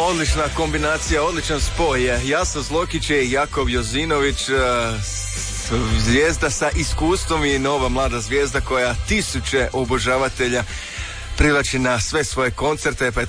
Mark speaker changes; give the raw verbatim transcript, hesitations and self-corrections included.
Speaker 1: Odlična kombinacija, odličan spoj je. Jasno Zlokić i Jakov Jozinović, zvijezda sa iskustvom i nova mlada zvijezda koja tisuće obožavatelja privlači na sve svoje koncerte, pa je